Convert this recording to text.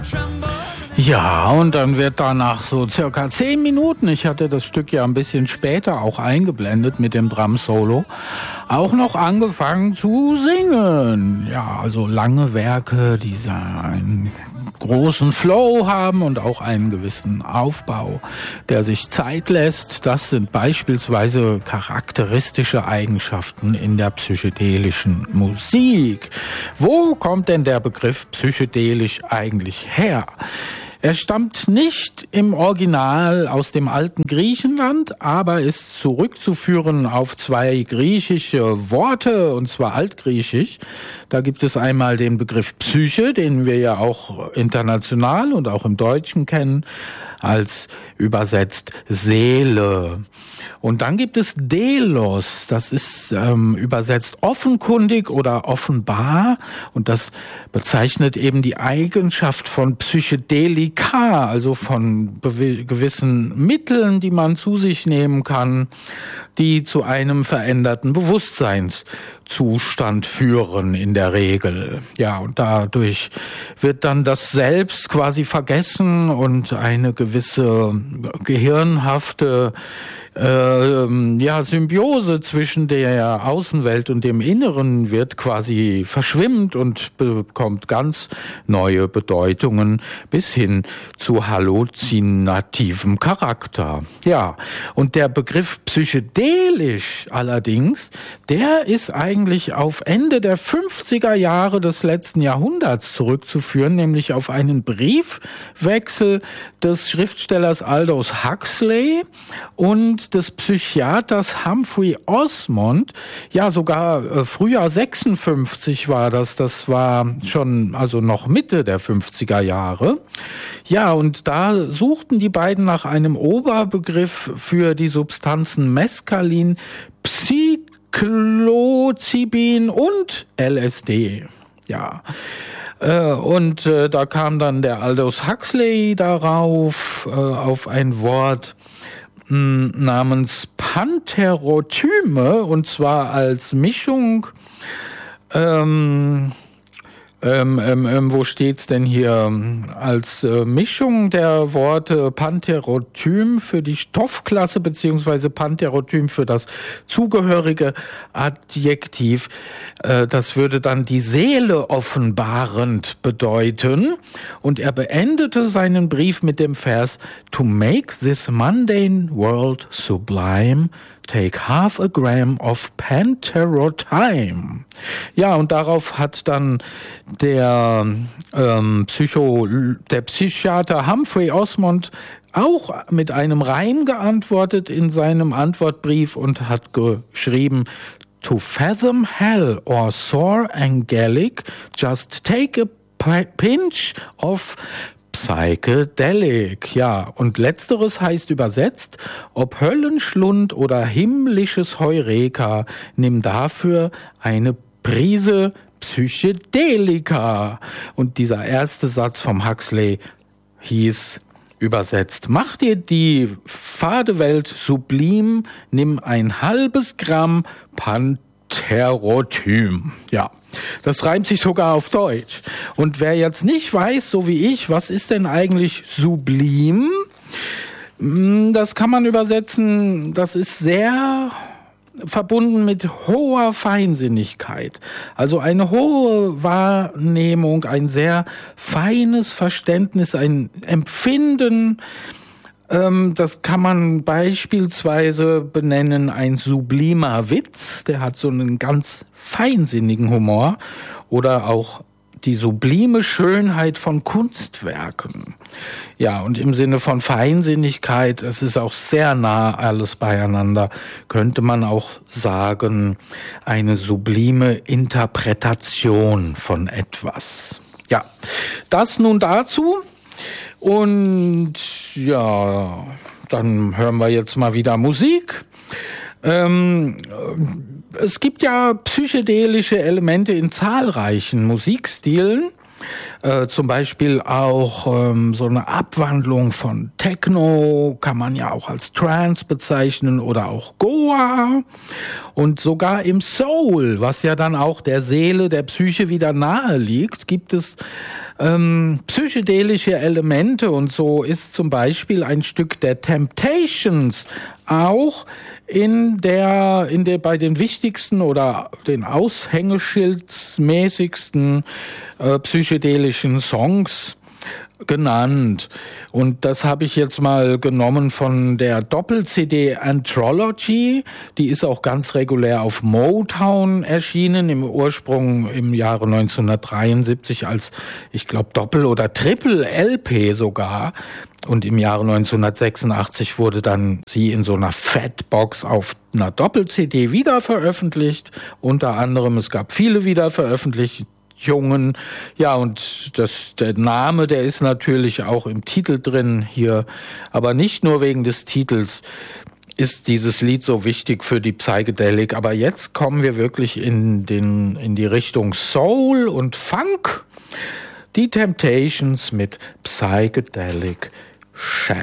Ja, und dann wird danach so circa 10 Minuten, ich hatte das Stück ja ein bisschen später auch eingeblendet mit dem Drum-Solo, auch noch angefangen zu singen. Ja, also lange Werke, die einen großen Flow haben und auch einen gewissen Aufbau, der sich Zeit lässt. Das sind beispielsweise charakteristische Eigenschaften in der psychedelischen Musik. Wo kommt denn der Begriff psychedelisch eigentlich her? Er stammt nicht im Original aus dem alten Griechenland, aber ist zurückzuführen auf 2 griechische Worte, und zwar altgriechisch. Da gibt es einmal den Begriff Psyche, den wir ja auch international und auch im Deutschen kennen, als übersetzt Seele. Und dann gibt es Delos, das ist übersetzt offenkundig oder offenbar, und das bezeichnet eben die Eigenschaft von Psychedelika, also von gewissen Mitteln, die man zu sich nehmen kann, die zu einem veränderten Bewusstseinszustand führen in der Regel. Ja, und dadurch wird dann das Selbst quasi vergessen und eine gewisse gehirnhafte Symbiose zwischen der Außenwelt und dem Inneren wird quasi verschwimmt und bekommt ganz neue Bedeutungen bis hin zu halluzinativem Charakter. Ja, und der Begriff psychedelisch allerdings, der ist eigentlich auf Ende der 50er Jahre des letzten Jahrhunderts zurückzuführen, nämlich auf einen Briefwechsel des Schriftstellers Aldous Huxley und des Psychiaters Humphrey Osmond. Ja, sogar Frühjahr 56 war das. Das war schon, also noch Mitte der 50er Jahre. Ja, und da suchten die beiden nach einem Oberbegriff für die Substanzen Mescalin, Psilocybin und LSD. Ja. Und da kam dann der Aldous Huxley darauf, auf ein Wort namens Pantherotyme, und zwar als Mischung, wo steht's denn hier? Als Mischung der Worte Panterotym für die Stoffklasse beziehungsweise Panterotym für das zugehörige Adjektiv. Das würde dann die Seele offenbarend bedeuten. Und er beendete seinen Brief mit dem Vers: To make this mundane world sublime, take half a gram of Panterotime. Ja, und darauf hat dann der Psychiater Humphrey Osmond auch mit einem Reim geantwortet in seinem Antwortbrief und hat geschrieben: To fathom hell or soar angelic, just take a pinch of Psychedelic, ja. Und letzteres heißt übersetzt: Ob Höllenschlund oder himmlisches Heureka, nimm dafür eine Prise Psychedelika. Und dieser erste Satz vom Huxley hieß übersetzt: Mach dir die fade Welt sublim, nimm ein halbes Gramm Panterotym. Ja. Das reimt sich sogar auf Deutsch. Und wer jetzt nicht weiß, so wie ich, was ist denn eigentlich sublim? Das kann man übersetzen, das ist sehr verbunden mit hoher Feinsinnigkeit. Also eine hohe Wahrnehmung, ein sehr feines Verständnis, ein Empfinden. Das kann man beispielsweise benennen, ein sublimer Witz, der hat so einen ganz feinsinnigen Humor, oder auch die sublime Schönheit von Kunstwerken. Ja, und im Sinne von Feinsinnigkeit, es ist auch sehr nah alles beieinander, könnte man auch sagen, eine sublime Interpretation von etwas. Ja, das nun dazu. Und ja, dann hören wir jetzt mal wieder Musik. Es gibt ja psychedelische Elemente in zahlreichen Musikstilen. Zum Beispiel auch so eine Abwandlung von Techno, kann man ja auch als Trance bezeichnen, oder auch Goa. Und sogar im Soul, was ja dann auch der Seele, der Psyche wieder nahe liegt, gibt es psychedelische Elemente und so ist zum Beispiel ein Stück der Temptations auch bei den wichtigsten oder den aushängeschildmäßigsten psychedelischen Songs genannt. Und das habe ich jetzt mal genommen von der Doppel-CD Anthology. Die ist auch ganz regulär auf Motown erschienen, im Ursprung im Jahre 1973 als, ich glaube, Doppel- oder Triple-LP sogar. Und im Jahre 1986 wurde dann sie in so einer Fatbox auf einer Doppel-CD wieder veröffentlicht. Unter anderem, es gab viele Wiederveröffentlichungen. Ja, und der Name, der ist natürlich auch im Titel drin hier, aber nicht nur wegen des Titels ist dieses Lied so wichtig für die Psychedelic. Aber jetzt kommen wir wirklich in die Richtung Soul und Funk. Die Temptations mit Psychedelic Shack.